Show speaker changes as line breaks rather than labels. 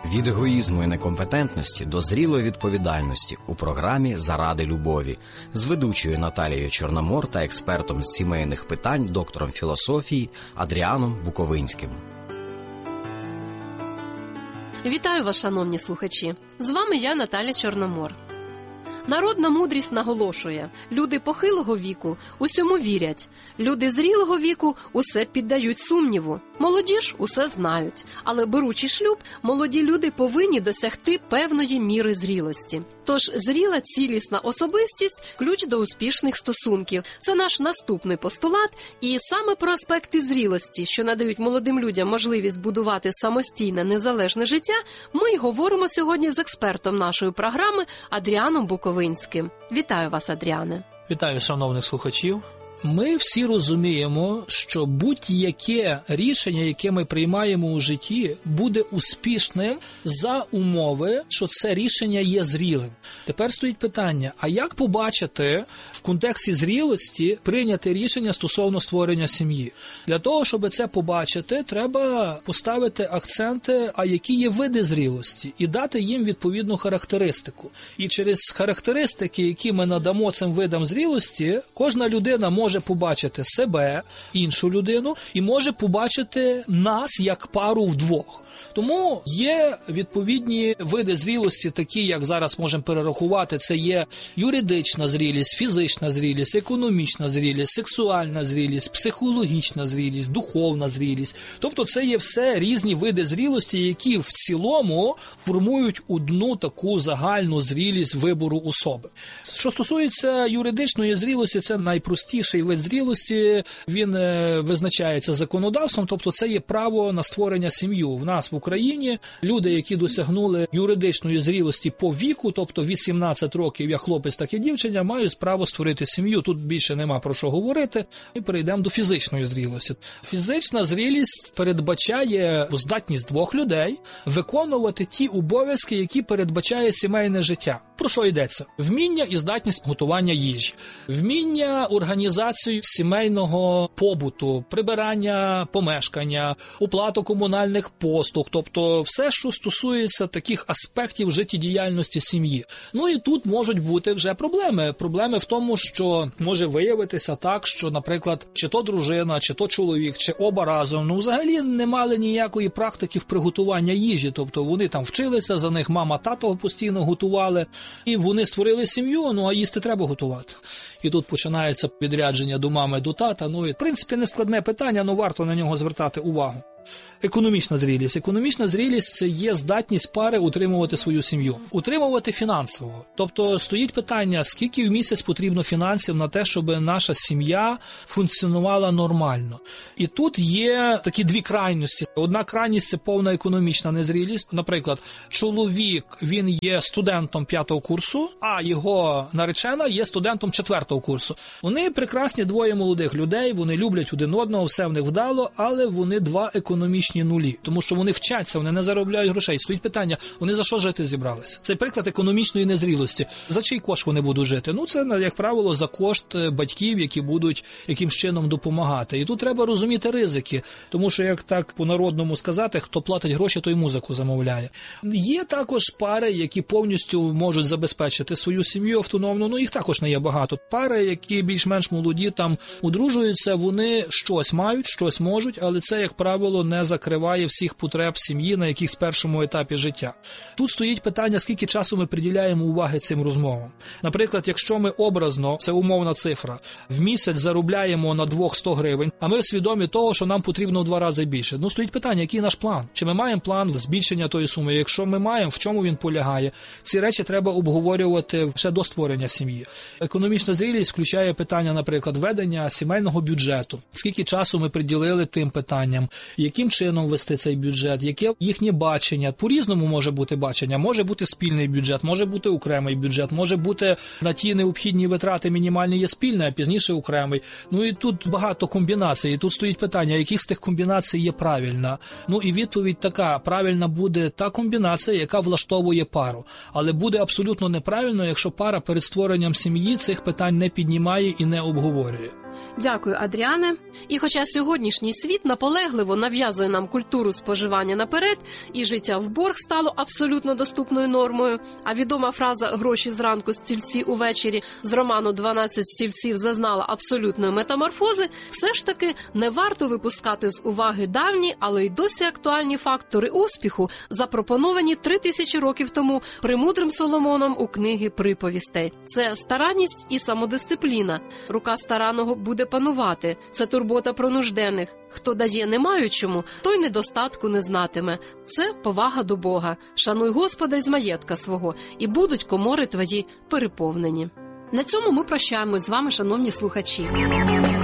Від егоїзму і некомпетентності до зрілої відповідальності у програмі «Заради любові» з ведучою Наталією Чорномор та експертом з сімейних питань, доктором філософії Адріаном Буковинським.
Вітаю вас, шановні слухачі! З вами я, Наталя Чорномор. Народна мудрість наголошує: люди похилого віку усьому вірять, люди зрілого віку усе піддають сумніву, молоді ж усе знають. Але беручи шлюб, молоді люди повинні досягти певної міри зрілості. Тож зріла цілісна особистість – ключ до успішних стосунків. Це наш наступний постулат. І саме про аспекти зрілості, що надають молодим людям можливість будувати самостійне, незалежне життя, ми й говоримо сьогодні з експертом нашої програми Адріаном Буковинським. Вітаю вас, Адріане.
Вітаю, шановних слухачів. Ми всі розуміємо, що будь-яке рішення, яке ми приймаємо у житті, буде успішним за умови, що це рішення є зрілим. Тепер стоїть питання, а як побачити в контексті зрілості прийняти рішення стосовно створення сім'ї? Для того, щоб це побачити, треба поставити акценти, а які є види зрілості, і дати їм відповідну характеристику. І через характеристики, які ми надамо цим видам зрілості, кожна людина може побачити себе, іншу людину, і може побачити нас як пару вдвох. Тому є відповідні види зрілості, такі, як зараз можемо перерахувати, це є юридична зрілість, фізична зрілість, економічна зрілість, сексуальна зрілість, психологічна зрілість, духовна зрілість. Тобто це є все різні види зрілості, які в цілому формують одну таку загальну зрілість вибору особи. Що стосується юридичної зрілості, це найпростіший вид зрілості, він визначається законодавством, тобто це є право на створення сім'ї. В нас в Україні люди, які досягнули юридичної зрілості по віку, тобто 18 років, як хлопець, так і дівчиня, мають право створити сім'ю. Тут більше нема про що говорити. І перейдемо до фізичної зрілості. Фізична зрілість передбачає здатність двох людей виконувати ті обов'язки, які передбачає сімейне життя. Про що йдеться? Вміння і здатність готування їжі, вміння організації сімейного побуту, прибирання помешкання, оплату комунальних послуг, тобто все, що стосується таких аспектів життєдіяльності сім'ї. Ну і тут можуть бути вже проблеми. Проблеми в тому, що може виявитися так, що, наприклад, чи то дружина, чи то чоловік, чи оба разом, взагалі не мали ніякої практики в приготуванні їжі, тобто вони там вчилися, за них мама, тато постійно готували, і вони створили сім'ю, а їсти треба готувати. І тут починається відрядження до мами, до тата. І, в принципі, не складне питання, варто на нього звертати увагу. Економічна зрілість. Економічна зрілість – це є здатність пари утримувати свою сім'ю. Утримувати фінансово. Тобто стоїть питання, скільки в місяць потрібно фінансів на те, щоб наша сім'я функціонувала нормально. І тут є такі дві крайності. Одна крайність – це повна економічна незрілість. Наприклад, чоловік, він є студентом 5-го курсу, а його наречена є студентом 4-го курсу. Вони прекрасні двоє молодих людей, вони люблять один одного, все в них вдало, але вони два економічні нулі, тому що вони вчаться, вони не заробляють грошей. Стоїть питання, вони за що жити зібралися? Це приклад економічної незрілості. За чий кошт вони будуть жити? Це, як правило, за кошт батьків, які будуть якимсь чином допомагати. І тут треба розуміти ризики, тому що, як так по-народному сказати, хто платить гроші, той музику замовляє. Є також пари, які повністю можуть забезпечити свою сім'ю автономно, їх також не є багато. Пари, які більш-менш молоді, там одружуються, вони щось мають, щось можуть, але це, як правило, не закриває всіх потреб сім'ї на якихось першому етапі життя. Тут стоїть питання, скільки часу ми приділяємо уваги цим розмовам. Наприклад, якщо ми образно, це умовна цифра, в місяць заробляємо на 200 гривень, а ми свідомі того, що нам потрібно в 2 рази більше. Стоїть питання, який наш план? Чи ми маємо план збільшення тої суми? Якщо ми маємо, в чому він полягає? Ці речі треба обговорювати ще до створення сім'ї. Економічна зрілість включає питання, наприклад, ведення сімейного бюджету. Скільки часу ми приділили тим питанням? Яким чином вести цей бюджет? Яке їхнє бачення? По-різному може бути бачення. Може бути спільний бюджет, може бути окремий бюджет, може бути на ті необхідні витрати мінімальні є спільний, а пізніше окремий. І тут багато комбінацій. І тут стоїть питання, яких з тих комбінацій є правильна. І відповідь така: правильна буде та комбінація, яка влаштовує пару. Але буде абсолютно неправильно, якщо пара перед створенням сім'ї цих питань не піднімає і не обговорює.
Дякую, Адріане. І хоча сьогоднішній світ наполегливо нав'язує нам культуру споживання наперед, і життя в борг стало абсолютно доступною нормою, а відома фраза «гроші зранку, стільці увечері» з роману «12 стільців» зазнала абсолютної метаморфози, все ж таки не варто випускати з уваги давні, але й досі актуальні фактори успіху, запропоновані 3000 років тому премудрим Соломоном у книги «Приповістей». Це старанність і самодисципліна. Рука стараного буде панувати. Це турбота про нужденних. Хто дає не маючому, той недостатку не знатиме. Це повага до Бога. Шануй Господа із маєтка свого, і будуть комори твої переповнені. На цьому ми прощаємось з вами, шановні слухачі.